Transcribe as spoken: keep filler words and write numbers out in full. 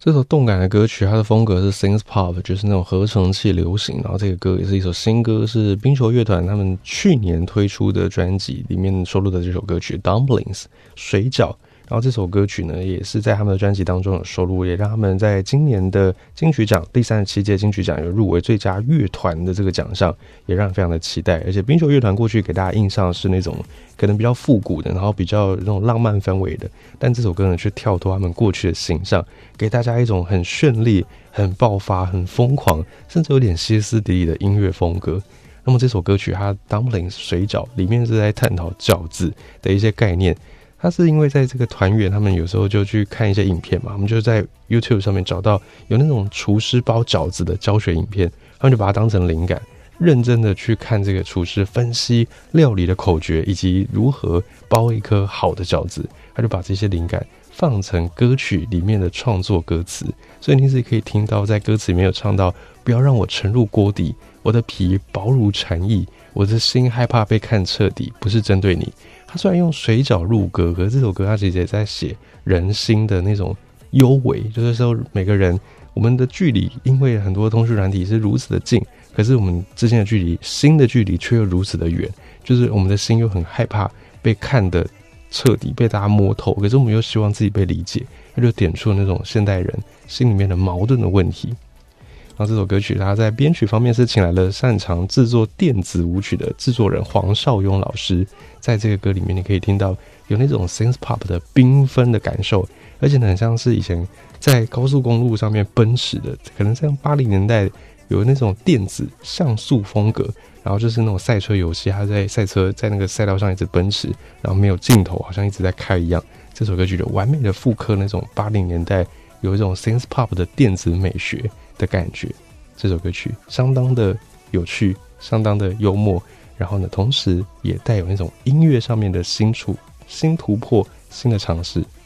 这首动感的歌曲，它的风格是 synth pop， 就是那种合成器流行。然后这个歌也是一首新歌，是冰球乐团他们去年推出的专辑里面收录的这首歌曲 Dumplings 水饺。然后这首歌曲呢，也是在他们的专辑当中有收录，也让他们在今年的金曲奖第三十七届金曲奖有入围最佳乐团的这个奖项，也让人非常的期待。而且冰球乐团过去给大家印象是那种可能比较复古的，然后比较那种浪漫氛围的，但这首歌呢却跳脱他们过去的形象，给大家一种很绚丽、很爆发、很疯狂，甚至有点歇斯底里的音乐风格。那么这首歌曲它 Dumplings 水饺里面是在探讨饺子的一些概念。他是因为在这个团员他们有时候就去看一些影片嘛，我们就在 YouTube 上面找到有那种厨师包饺子的教学影片，他们就把它当成灵感，认真的去看这个厨师分析料理的口诀以及如何包一颗好的饺子，他就把这些灵感放成歌曲里面的创作歌词。所以你是可以听到在歌词里面有唱到，不要让我沉入锅底，我的皮薄如蝉翼，我的心害怕被看彻底，不是针对你。他虽然用水饺入歌，可是这首歌他其实也在写人心的那种幽微，就是说每个人我们的距离因为很多通讯软体是如此的近，可是我们之间的距离心的距离却又如此的远，就是我们的心又很害怕被看得彻底，被大家摸透，可是我们又希望自己被理解，他就点出了那种现代人心里面的矛盾的问题。然后这首歌曲它在编曲方面是请来了擅长制作电子舞曲的制作人黄少雍老师，在这个歌里面你可以听到有那种 synth pop 的缤纷的感受，而且呢很像是以前在高速公路上面奔驰的，可能像八零年代有那种电子像素风格，然后就是那种赛车游戏，他在赛车在那个赛道上一直奔驰，然后没有镜头，好像一直在开一样。这首歌曲就完美的复刻那种八零年代有一种 synth pop 的电子美学的感觉。这首歌曲相当的有趣，相当的幽默，然后呢同时也带有那种音乐上面的新出新突破、新的尝试。